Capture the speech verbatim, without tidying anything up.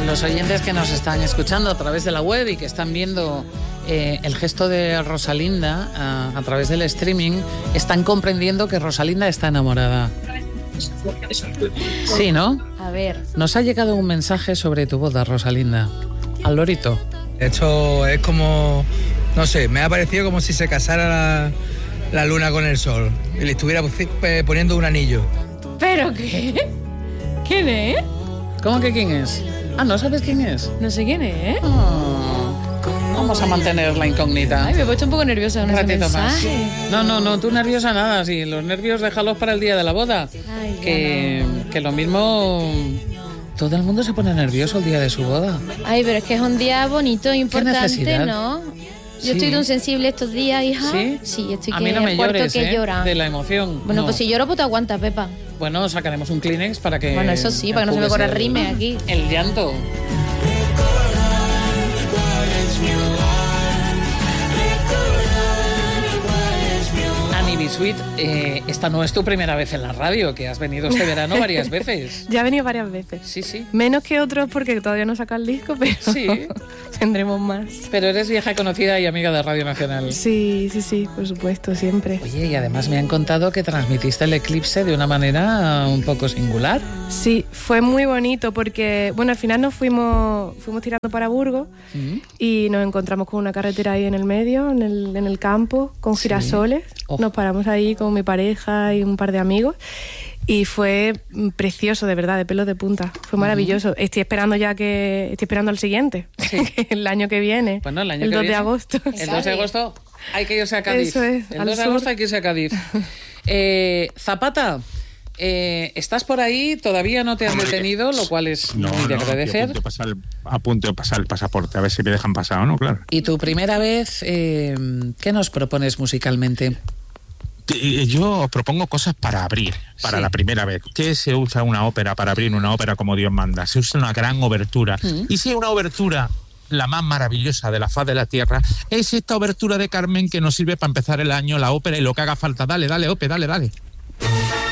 los oyentes que nos están escuchando a través de la web y que están viendo eh, el gesto de Rosalinda a, a través del streaming, están comprendiendo que Rosalinda está enamorada. Sí, ¿no? A ver. Nos ha llegado un mensaje sobre tu boda, Rosalinda. Al lorito. Esto es como, no sé, me ha parecido como si se casara la, la luna con el sol y le estuviera poniendo un anillo. ¿Pero qué? ¿Quién es? ¿Cómo que quién es? Ah, ¿no sabes quién es? No sé quién es. Oh, vamos a mantener la incógnita. Ay, me he puesto un poco nerviosa con un ese ratito mensaje. Más. No, no, no, tú nerviosa nada. Sí, los nervios déjalos para el día de la boda. Ay, que, no. que lo mismo... Todo el mundo se pone nervioso el día de su boda. Ay, pero es que es un día bonito, importante, ¿no? Yo sí. estoy de un sensible estos días, hija. ¿Sí? Sí, estoy a que mí no me llores, que ¿eh? llora. De la emoción. Bueno, no. pues si lloro, pues te aguanta, Pepa. Bueno, sacaremos un Kleenex para que... Bueno, eso sí, para que no se me corra el rime aquí. El llanto. Ani Bisuit, eh, esta no es tu primera vez en la radio, que has venido este verano varias veces. Ya he venido varias veces. Sí, sí. Menos que otros porque todavía no saca el disco, pero sí. tendremos más. Pero eres vieja conocida y amiga de Radio Nacional. Sí, sí, sí, por supuesto, siempre. Oye, y además me han contado que transmitiste el eclipse de una manera un poco singular. Sí, fue muy bonito porque, bueno, al final nos fuimos, fuimos tirando para Burgos uh-huh. y nos encontramos con una carretera ahí en el medio, en el, en el campo, con sí. girasoles. Oh. Nos paramos ahí con mi pareja y un par de amigos y fue precioso, de verdad, de pelos de punta. Fue maravilloso. Uh-huh. Estoy esperando ya que... Estoy esperando al siguiente, sí. el año que viene. Bueno, el año el que dos viene. de agosto. El dos de agosto hay que irse a Cádiz. Eso es, el dos de agosto hay que irse a Cádiz. eh, Zapata... Eh, ¿Estás por ahí? Todavía no te han detenido, lo cual es no, muy de no, agradecer. A punto, de pasar el, a punto de pasar el pasaporte, a ver si me dejan pasar o no, claro. ¿Y tu primera vez, eh, qué nos propones musicalmente? Yo os propongo cosas para abrir, para sí. la primera vez. ¿Qué se usa una ópera para abrir una ópera como Dios manda? Se usa una gran obertura. ¿Mm? Y si una obertura... la más maravillosa de la faz de la tierra, es esta obertura de Carmen que nos sirve para empezar el año, la ópera y lo que haga falta. Dale, dale, Ope, dale, dale.